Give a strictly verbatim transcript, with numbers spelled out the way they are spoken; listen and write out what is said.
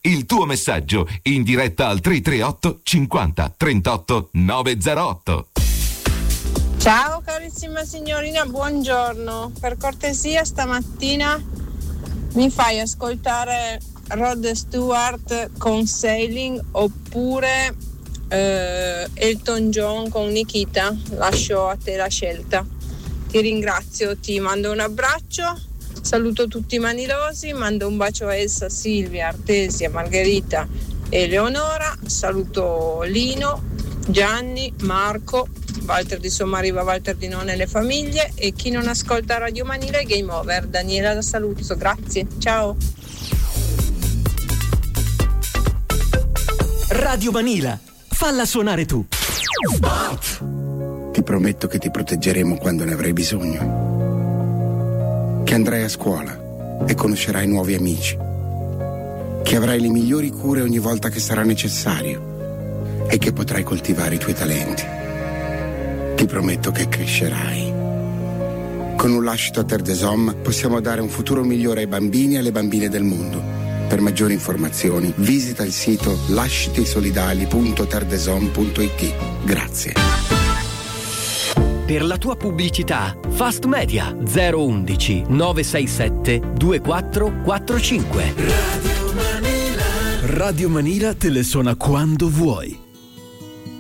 il tuo messaggio in diretta al tre tre otto cinquanta trentotto novecentootto. Ciao carissima signorina, buongiorno. Per cortesia stamattina mi fai ascoltare Rod Stewart con Sailing oppure eh, Elton John con Nikita? Lascio a te la scelta. Ti ringrazio, ti mando un abbraccio, saluto tutti i manilosi, mando un bacio a Elsa, Silvia, Artesia, Margherita e Leonora, saluto Lino, Gianni, Marco, Walter di Sommariva, Walter di Non e le famiglie, e chi non ascolta Radio Manila è Game Over. Daniela da Saluzzo, grazie, ciao. Radio Manila, falla suonare tu. Spot. Ti prometto che ti proteggeremo quando ne avrai bisogno, che andrai a scuola e conoscerai nuovi amici, che avrai le migliori cure ogni volta che sarà necessario e che potrai coltivare i tuoi talenti. Ti prometto che crescerai. Con un lascito a Terre des Hommes possiamo dare un futuro migliore ai bambini e alle bambine del mondo. Per maggiori informazioni visita il sito lascitisolidali punto terdesom punto it. Grazie. Per la tua pubblicità, Fast Media zero undici nove sei sette due quattro quattro cinque. Radio Manila. Radio Manila te le suona quando vuoi.